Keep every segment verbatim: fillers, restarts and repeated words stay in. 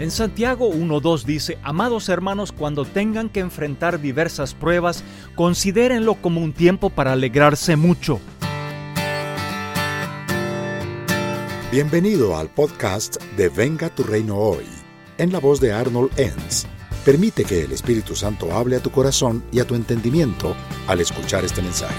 En Santiago uno dos dice: amados hermanos, cuando tengan que enfrentar diversas pruebas, considérenlo como un tiempo para alegrarse mucho. Bienvenido al podcast de Venga tu Reino Hoy, en la voz de Arnold Enns. Permite que el Espíritu Santo hable a tu corazón y a tu entendimiento al escuchar este mensaje.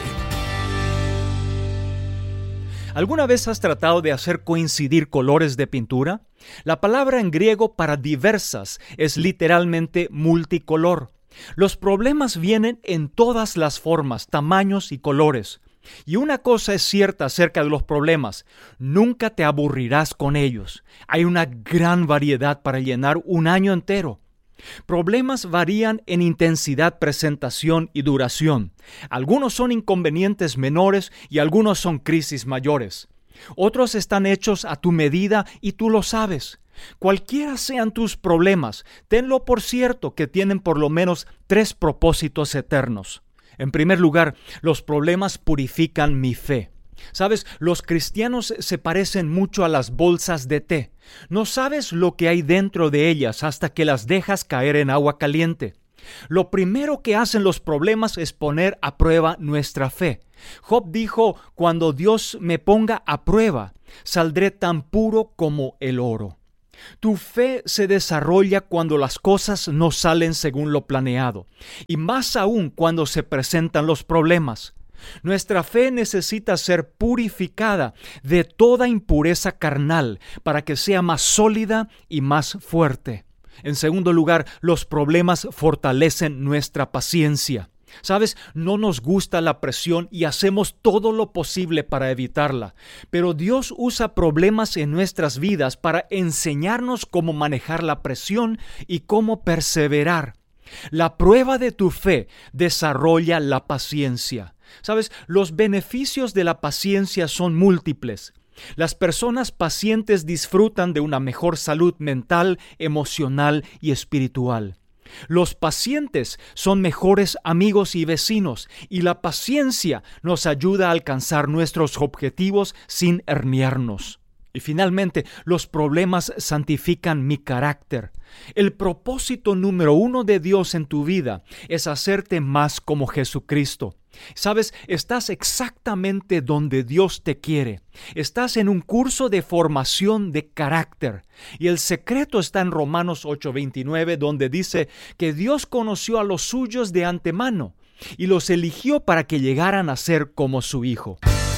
¿Alguna vez has tratado de hacer coincidir colores de pintura? La palabra en griego para diversas es literalmente multicolor. Los problemas vienen en todas las formas, tamaños y colores. Y una cosa es cierta acerca de los problemas: nunca te aburrirás con ellos. Hay una gran variedad para llenar un año entero. Problemas varían en intensidad, presentación y duración. Algunos son inconvenientes menores y algunos son crisis mayores. Otros están hechos a tu medida y tú lo sabes. Cualquiera sean tus problemas, tenlo por cierto que tienen por lo menos tres propósitos eternos. En primer lugar, los problemas purifican mi fe. ¿Sabes? Los cristianos se parecen mucho a las bolsas de té. No sabes lo que hay dentro de ellas hasta que las dejas caer en agua caliente. Lo primero que hacen los problemas es poner a prueba nuestra fe. Job dijo: cuando Dios me ponga a prueba, saldré tan puro como el oro. Tu fe se desarrolla cuando las cosas no salen según lo planeado, y más aún cuando se presentan los problemas. Nuestra fe necesita ser purificada de toda impureza carnal para que sea más sólida y más fuerte. En segundo lugar, los problemas fortalecen nuestra paciencia. ¿Sabes? No nos gusta la presión y hacemos todo lo posible para evitarla. Pero Dios usa problemas en nuestras vidas para enseñarnos cómo manejar la presión y cómo perseverar. La prueba de tu fe desarrolla la paciencia. ¿Sabes? Los beneficios de la paciencia son múltiples. Las personas pacientes disfrutan de una mejor salud mental, emocional y espiritual. Los pacientes son mejores amigos y vecinos, y la paciencia nos ayuda a alcanzar nuestros objetivos sin herniarnos. Y finalmente, los problemas santifican mi carácter. El propósito número uno de Dios en tu vida es hacerte más como Jesucristo. ¿Sabes? Estás exactamente donde Dios te quiere. Estás en un curso de formación de carácter. Y el secreto está en Romanos ocho veintinueve, donde dice que Dios conoció a los suyos de antemano y los eligió para que llegaran a ser como su Hijo.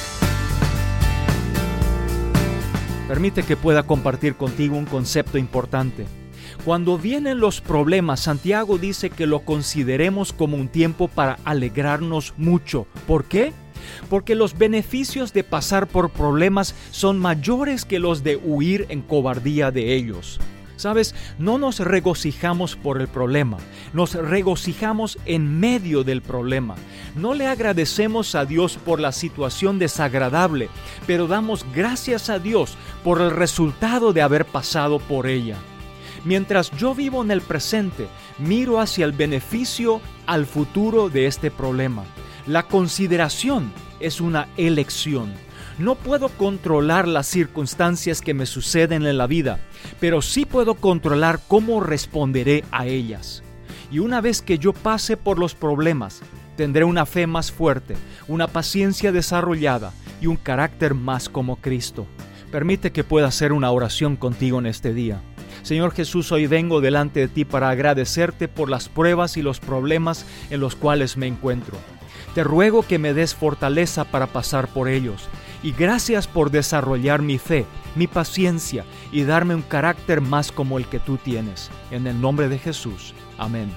Permite que pueda compartir contigo un concepto importante. Cuando vienen los problemas, Santiago dice que lo consideremos como un tiempo para alegrarnos mucho. ¿Por qué? Porque los beneficios de pasar por problemas son mayores que los de huir en cobardía de ellos. ¿Sabes? No nos regocijamos por el problema, nos regocijamos en medio del problema. No le agradecemos a Dios por la situación desagradable, pero damos gracias a Dios por el resultado de haber pasado por ella. Mientras yo vivo en el presente, miro hacia el beneficio al futuro de este problema. La consideración es una elección. No puedo controlar las circunstancias que me suceden en la vida, pero sí puedo controlar cómo responderé a ellas. Y una vez que yo pase por los problemas, tendré una fe más fuerte, una paciencia desarrollada y un carácter más como Cristo. Permite que pueda hacer una oración contigo en este día. Señor Jesús, hoy vengo delante de ti para agradecerte por las pruebas y los problemas en los cuales me encuentro. Te ruego que me des fortaleza para pasar por ellos. Y gracias por desarrollar mi fe, mi paciencia y darme un carácter más como el que tú tienes. En el nombre de Jesús. Amén.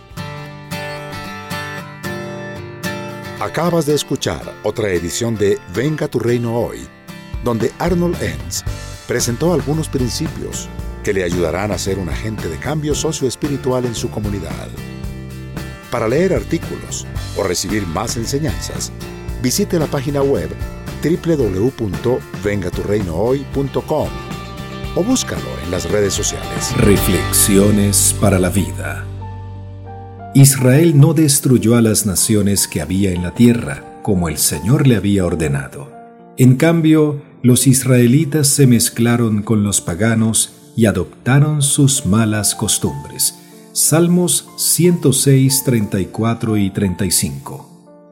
Acabas de escuchar otra edición de Venga tu Reino Hoy, donde Arnold Enns presentó algunos principios que le ayudarán a ser un agente de cambio socioespiritual en su comunidad. Para leer artículos o recibir más enseñanzas, visite la página web doble u doble u doble u punto venga tu reino hoy punto com o búscalo en las redes sociales. Reflexiones para la vida. Israel no destruyó a las naciones que había en la tierra, como el Señor le había ordenado. En cambio, los israelitas se mezclaron con los paganos y adoptaron sus malas costumbres. Salmos ciento seis, treinta y cuatro y treinta y cinco.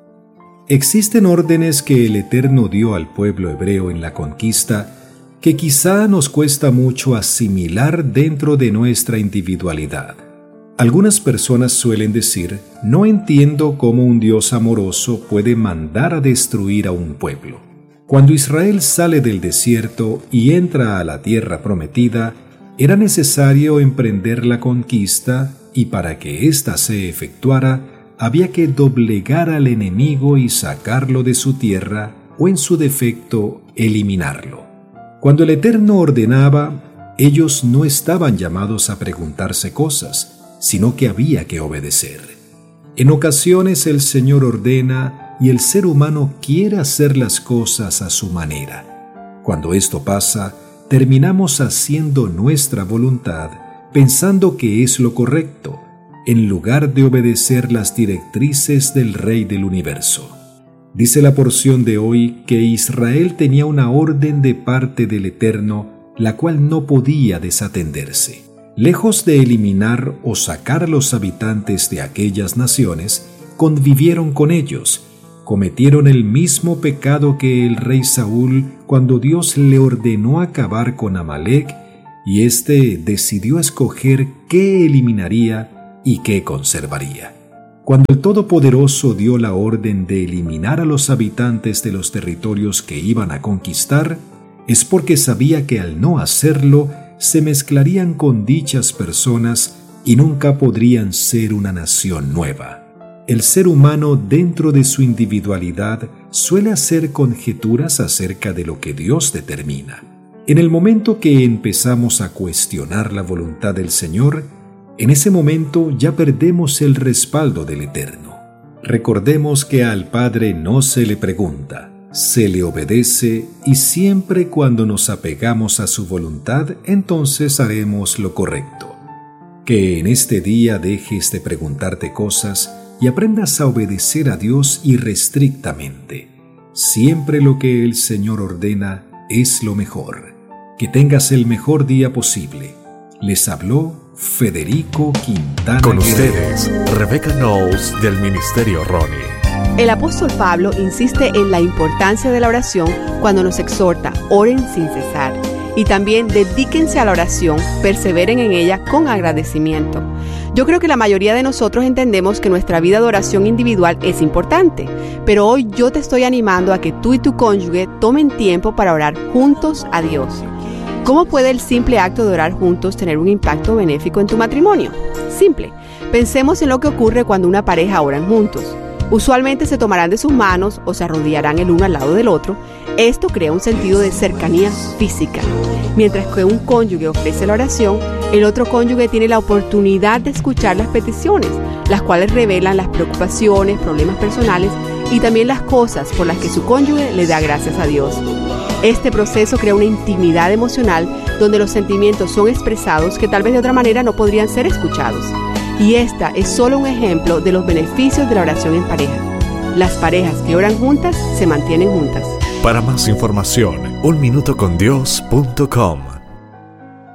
Existen órdenes que el Eterno dio al pueblo hebreo en la conquista que quizá nos cuesta mucho asimilar dentro de nuestra individualidad. Algunas personas suelen decir: no entiendo cómo un Dios amoroso puede mandar a destruir a un pueblo. Cuando Israel sale del desierto y entra a la tierra prometida, era necesario emprender la conquista, y para que ésta se efectuara, había que doblegar al enemigo y sacarlo de su tierra, o en su defecto, eliminarlo. Cuando el Eterno ordenaba, ellos no estaban llamados a preguntarse cosas, sino que había que obedecer. En ocasiones el Señor ordena y el ser humano quiere hacer las cosas a su manera. Cuando esto pasa, terminamos haciendo nuestra voluntad, pensando que es lo correcto, en lugar de obedecer las directrices del Rey del Universo. Dice la porción de hoy que Israel tenía una orden de parte del Eterno, la cual no podía desatenderse. Lejos de eliminar o sacar a los habitantes de aquellas naciones, convivieron con ellos, cometieron el mismo pecado que el rey Saúl cuando Dios le ordenó acabar con Amalek, y éste decidió escoger qué eliminaría y qué conservaría. Cuando el Todopoderoso dio la orden de eliminar a los habitantes de los territorios que iban a conquistar, es porque sabía que al no hacerlo se mezclarían con dichas personas y nunca podrían ser una nación nueva. El ser humano, dentro de su individualidad, suele hacer conjeturas acerca de lo que Dios determina. En el momento que empezamos a cuestionar la voluntad del Señor, en ese momento ya perdemos el respaldo del Eterno. Recordemos que al Padre no se le pregunta, se le obedece, y siempre cuando nos apegamos a su voluntad, entonces haremos lo correcto. Que en este día dejes de preguntarte cosas y aprendas a obedecer a Dios irrestrictamente. Siempre lo que el Señor ordena es lo mejor. Que tengas el mejor día posible. Les habló Federico Quintana. Con ustedes, Rebecca Knowles del Ministerio Ronnie. El apóstol Pablo insiste en la importancia de la oración cuando nos exhorta: oren sin cesar. Y también dedíquense a la oración, perseveren en ella con agradecimiento. Yo creo que la mayoría de nosotros entendemos que nuestra vida de oración individual es importante, pero hoy yo te estoy animando a que tú y tu cónyuge tomen tiempo para orar juntos a Dios. ¿Cómo puede el simple acto de orar juntos tener un impacto benéfico en tu matrimonio? Simple. Pensemos en lo que ocurre cuando una pareja oran juntos. Usualmente se tomarán de sus manos o se arrodillarán el uno al lado del otro. Esto crea un sentido de cercanía física. Mientras que un cónyuge ofrece la oración, el otro cónyuge tiene la oportunidad de escuchar las peticiones, las cuales revelan las preocupaciones, problemas personales y también las cosas por las que su cónyuge le da gracias a Dios. Este proceso crea una intimidad emocional donde los sentimientos son expresados que tal vez de otra manera no podrían ser escuchados. Y esta es solo un ejemplo de los beneficios de la oración en pareja. Las parejas que oran juntas se mantienen juntas. Para más información, un minuto con dios punto com.